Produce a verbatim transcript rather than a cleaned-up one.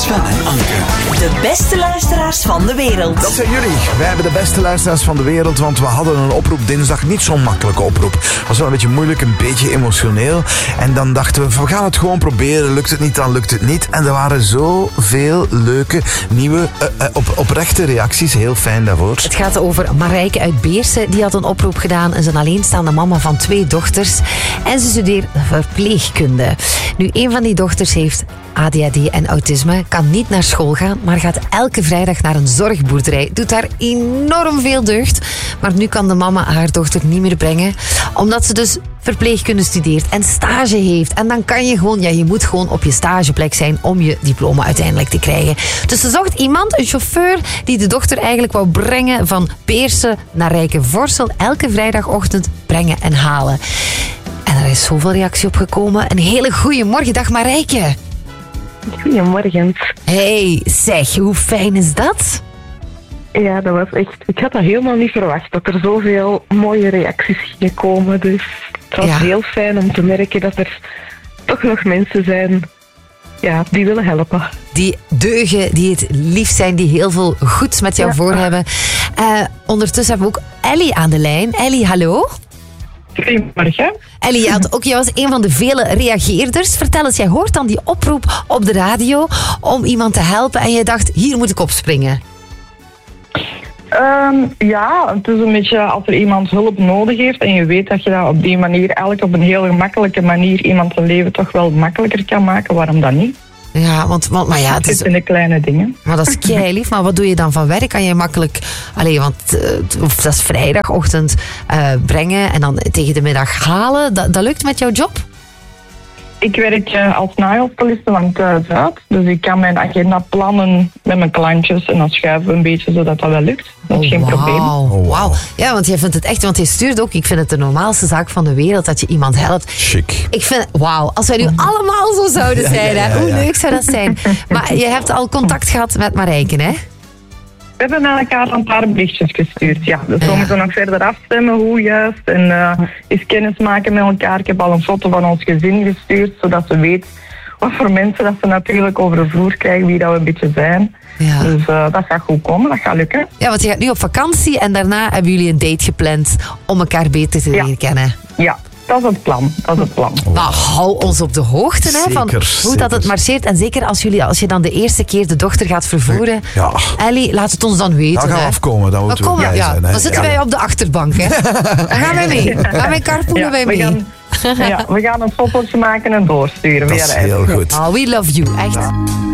Sven en Anke. De beste luisteraars van de wereld. Dat zijn jullie. Wij hebben de beste luisteraars van de wereld, want we hadden een oproep dinsdag. Niet zo'n makkelijke oproep. Het was wel een beetje moeilijk, een beetje emotioneel. En dan dachten we, we gaan het gewoon proberen. Lukt het niet, dan lukt het niet. En er waren zoveel leuke, nieuwe, uh, uh, op, oprechte reacties. Heel fijn daarvoor. Het gaat over Marijke uit Beersen. Die had een oproep gedaan. En is een alleenstaande mama van twee dochters. En ze studeert verpleegkunde. Nu, een van die dochters heeft A D H D en autisme. Kan niet naar school gaan, maar gaat elke vrijdag naar een zorgboerderij. Doet daar enorm veel deugd. Maar nu kan de mama haar dochter niet meer brengen. Omdat ze dus verpleegkunde studeert en stage heeft. En dan kan je gewoon, ja, je moet gewoon op je stageplek zijn om je diploma uiteindelijk te krijgen. Dus ze zocht iemand, een chauffeur, die de dochter eigenlijk wou brengen van Beersen naar Rijkenvorsel. Elke vrijdagochtend brengen en halen. En er is zoveel reactie op gekomen. Een hele goede morgen. Dag Marijke. Goedemorgen. Hey, zeg, hoe fijn is dat? Ja, dat was echt... Ik had dat helemaal niet verwacht, dat er zoveel mooie reacties gingen komen. Dus het was Ja. heel fijn om te merken dat er toch nog mensen zijn, ja, die willen helpen. Die deugen, die het lief zijn, die heel veel goeds met jou Ja. voor hebben. Uh, ondertussen hebben we ook Ellie aan de lijn. Ellie, hallo. Goedemorgen. Ellie, jij, had ook, jij was een van de vele reageerders. Vertel eens, jij hoort dan die oproep op de radio om iemand te helpen en jij dacht, hier moet ik opspringen. Um, ja, het is een beetje als er iemand hulp nodig heeft en je weet dat je dat op die manier, eigenlijk op een heel gemakkelijke manier, iemand zijn leven toch wel makkelijker kan maken, waarom dan niet? Ja, want, want maar ja, het Het is, zijn de kleine dingen. maar dat is keilief. Maar wat doe je dan van werk? Kan je makkelijk, allee, want uh, of dat is vrijdagochtend uh, brengen en dan tegen de middag halen. Dat, dat lukt met jouw job? Ik werk uh, als nagelstyliste van thuis uit, dus ik kan mijn agenda plannen met mijn klantjes en dan schuiven we een beetje zodat dat wel lukt. Dat is geen probleem. Wauw, wauw. Ja, want jij vindt het echt, want je stuurt ook, ik vind het de normaalste zaak van de wereld dat je iemand helpt. Chic. Ik vind, wauw, als wij nu allemaal zo zouden zijn, ja, ja, hè? Hoe ja. leuk zou dat zijn? Maar je hebt al contact gehad met Marijke, hè? We hebben aan elkaar een paar berichtjes gestuurd, ja. Dus we Ja. moeten nog verder afstemmen hoe juist en uh, eens kennis maken met elkaar. Ik heb al een foto van ons gezin gestuurd, zodat ze weet wat voor mensen dat ze natuurlijk over de vloer krijgen, wie dat we een beetje zijn. Ja. Dus uh, dat gaat goed komen, dat gaat lukken. Ja, want je gaat nu op vakantie en daarna hebben jullie een date gepland om elkaar beter te Ja. leren kennen. Ja, dat is het plan. Dat is het plan. Nou, hou ons op de hoogte hè, van Zeker, hoe dat het zeker. marcheert. En zeker als, jullie, als je dan de eerste keer de dochter gaat vervoeren. Ja. Ellie, laat het ons dan weten. Dan gaan we hè. afkomen, dan We moeten we komen, blij ja, zijn. Hè? dan zitten Ja. wij op de achterbank. Hè. Dan gaan wij mee. Gaan wij carpoolen Ja, wij we, mee. gaan, ja, we gaan een fotootje maken en doorsturen. Dat via is de heel app. goed. Oh, we love you, echt.